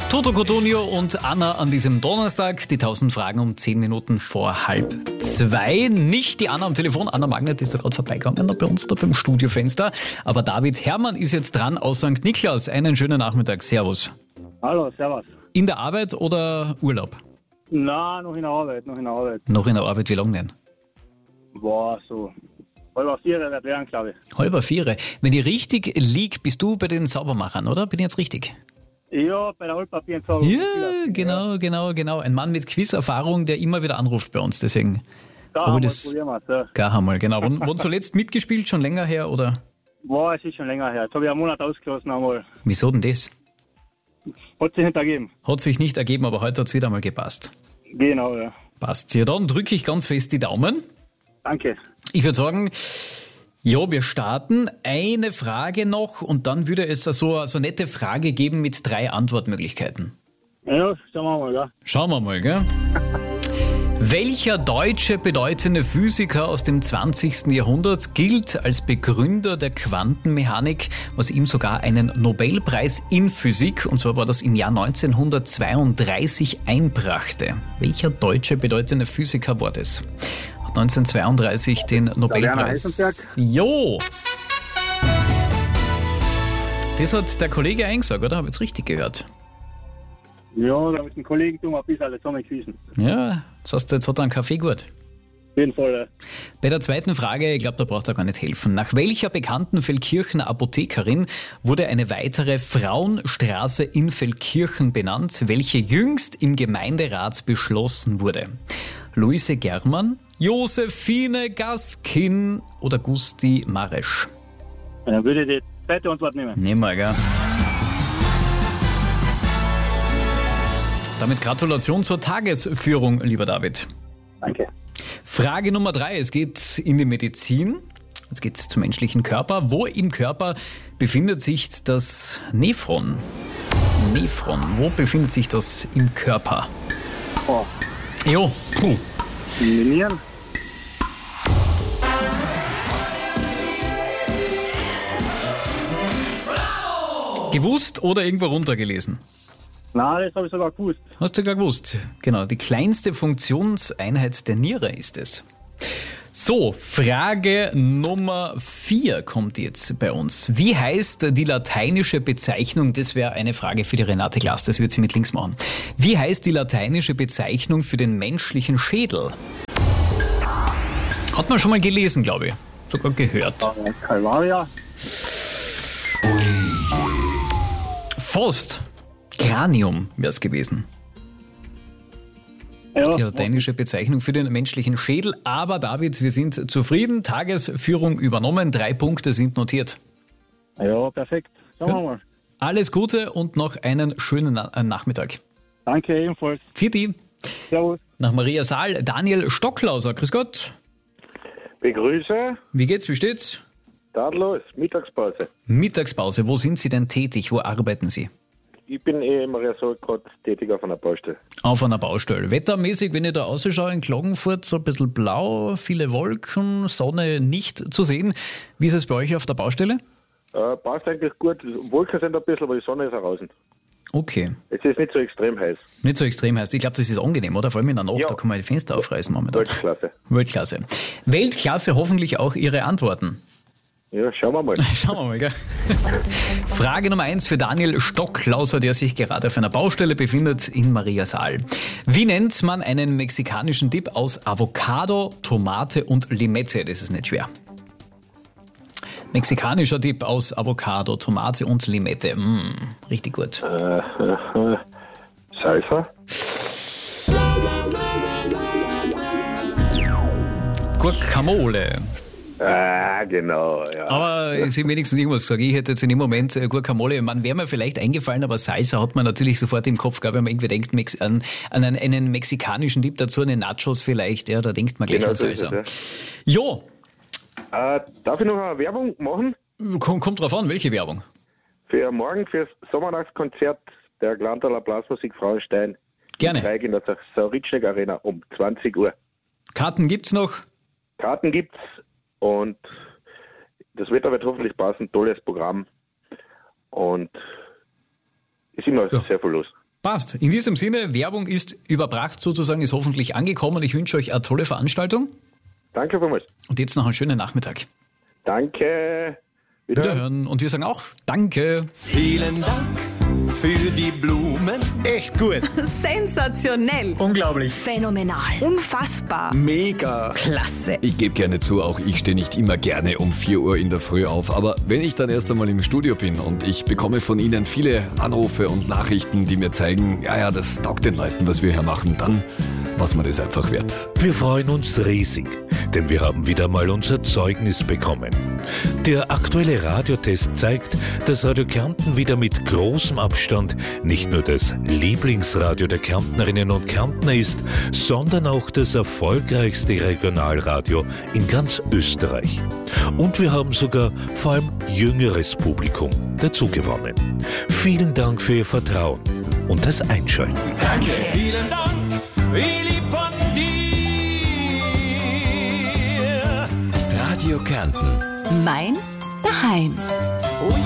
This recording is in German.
Toto Cotugno und Anna an diesem Donnerstag. Die 1000 Fragen um 10 Minuten vor 1:30. Nicht die Anna am Telefon. Anna Magnet ist da gerade vorbeigegangen, bei uns da beim Studiofenster. Aber David Herrmann ist jetzt dran aus St. Niklas. Einen schönen Nachmittag. Servus. Hallo, servus. In der Arbeit oder Urlaub? Nein, noch in der Arbeit. Noch in der Arbeit. Wie lange denn? Boah, so 3:30 wird werden, glaube ich. 3:30. Wenn ich richtig lieg, bist du bei den Saubermachern, oder? Bin ich jetzt richtig? Ja, bei der Altpapier und so. Ja, genau. Ein Mann mit Quiz-Erfahrung, der immer wieder anruft bei uns. Deswegen Da haben wir das probieren wir es, ja. gar einmal, genau. Wann zuletzt mitgespielt? Schon länger her, oder? Boah, es ist schon länger her. Jetzt habe ich einen Monat ausgelassen einmal. Wieso denn das? Hat sich nicht ergeben. Hat sich nicht ergeben, aber heute hat es wieder mal gepasst. Genau, ja. Passt. Ja, dann drücke ich ganz fest die Daumen. Danke. Ich würde sagen, ja, wir starten. Eine Frage noch und dann würde es so eine nette Frage geben mit 3 Antwortmöglichkeiten. Ja, schauen wir mal, ja. Schauen wir mal, gell? Welcher deutsche bedeutende Physiker aus dem 20. Jahrhundert gilt als Begründer der Quantenmechanik, was ihm sogar einen Nobelpreis in Physik, und zwar war das im Jahr 1932, einbrachte? Welcher deutsche bedeutende Physiker war das? 1932 den Nobelpreis. Heisenberg. Jo! Das hat der Kollege eingesagt, oder? Habe ich jetzt richtig gehört? Ja, da mit dem Kollegen tun wir ein bisschen zusammengewiesen. Ja, das heißt, jetzt hat er einen Kaffee gut. Auf jeden Fall, ja. Bei der zweiten Frage, ich glaube, da braucht er gar nicht helfen. Nach welcher bekannten Feldkirchener Apothekerin wurde eine weitere Frauenstraße in Feldkirchen benannt, welche jüngst im Gemeinderat beschlossen wurde? Luise Germann, Josephine Gaskin oder Gusti Maresch? Dann würde ich die zweite Antwort nehmen. Nehmen wir, gell? Damit Gratulation zur Tagesführung, lieber David. Danke. Frage Nummer 3. Es geht in die Medizin. Es geht zum menschlichen Körper. Wo im Körper befindet sich das Nephron? Nephron. Wo befindet sich das im Körper? Oh, Jo. Puh. in den Nieren. Gewusst oder irgendwo runtergelesen? Nein, das habe ich sogar gewusst. Hast du gar gewusst. Genau, die kleinste Funktionseinheit der Niere ist es. So, Frage Nummer 4 kommt jetzt bei uns. Wie heißt die lateinische Bezeichnung, das wäre eine Frage für die Renate Glas, das wird sie mit links machen. Wie heißt die lateinische Bezeichnung für den menschlichen Schädel? Hat man schon mal gelesen, glaube ich. Sogar gehört. Calvaria. Fast. Cranium wäre es gewesen. Ja, Die lateinische Bezeichnung für den menschlichen Schädel. Aber David, wir sind zufrieden. Tagesführung übernommen. 3 Punkte sind notiert. ja, perfekt. Schauen wir mal. Alles Gute und noch einen schönen Nachmittag. Danke ebenfalls. Vierte. Servus. Nach Maria Saal, Daniel Stocklauser. Grüß Gott. Begrüße, Wie geht's? Wie steht's? tadellos, Mittagspause. Mittagspause. Wo sind Sie denn tätig? Wo arbeiten Sie? Ich bin im Resort gerade tätig auf einer Baustelle. Auf einer Baustelle. Wettermäßig, wenn ich da ausschaue in Klagenfurt, so ein bisschen blau, viele Wolken, Sonne nicht zu sehen. Wie ist es bei euch auf der Baustelle? Passt eigentlich gut. Wolken sind ein bisschen, aber die Sonne ist heraus. Okay. Es ist nicht so extrem heiß. Nicht so extrem heißt. Ich glaube, das ist angenehm, oder? Vor allem in der Nacht, Ja. da kann man die Fenster aufreißen momentan. Weltklasse. Weltklasse. Weltklasse, hoffentlich auch Ihre Antworten. Ja, schauen wir mal. Schauen wir mal, gell? Frage Nummer 1 für Daniel Stocklauser, der sich gerade auf einer Baustelle befindet in Maria Saal. Wie nennt man einen mexikanischen Dip aus Avocado, Tomate und Limette? Das ist nicht schwer. Mexikanischer Dip aus Avocado, Tomate und Limette. Richtig gut. Salsa? Guacamole. Genau, ja. Aber Sie haben wenigstens irgendwas gesagt. Ich hätte jetzt in dem Moment Guacamole, man wäre mir vielleicht eingefallen, aber Salsa hat man natürlich sofort im Kopf gehabt, wenn man irgendwie denkt an einen mexikanischen Dip dazu, eine Nachos vielleicht, ja, da denkt man gleich Genau an so ist Salsa. es, Jo, Darf ich noch eine Werbung machen? kommt drauf an, welche Werbung? Für morgen, fürs Sommernachtskonzert der Glantaler Blasmusik Frauenstein. Gerne. In der Sauritschnik Arena um 20 Uhr. Karten gibt's noch? Karten gibt's und das Wetter wird hoffentlich passen. Tolles Programm und ist immer sehr viel los. Passt. In diesem Sinne, Werbung ist überbracht sozusagen, ist hoffentlich angekommen. Ich wünsche euch eine tolle Veranstaltung. Danke vielmals. Und jetzt noch einen schönen Nachmittag. Danke. Wiederhören. Und wir sagen auch Danke. Vielen Dank für die Blumen. Echt gut. Sensationell. Unglaublich. Phänomenal. Unfassbar. Mega. Klasse. Ich gebe gerne zu, auch ich stehe nicht immer gerne um 4 Uhr in der Früh auf. Aber wenn ich dann erst einmal im Studio bin und ich bekomme von Ihnen viele Anrufe und Nachrichten, die mir zeigen, ja, das taugt den Leuten, was wir hier machen, dann was mir das einfach wert. Wir freuen uns riesig, denn wir haben wieder mal unser Zeugnis bekommen. Der aktuelle Radiotest zeigt, dass Radio Kärnten wieder mit großem Abstand nicht nur das Lieblingsradio der Kärntnerinnen und Kärntner ist, sondern auch das erfolgreichste Regionalradio in ganz Österreich. Und wir haben sogar vor allem jüngeres Publikum dazu gewonnen. Vielen Dank für Ihr Vertrauen und das Einschalten. Danke. Vielen Dank, wie lieb von dir. Radio Kärnten. Mein Daheim.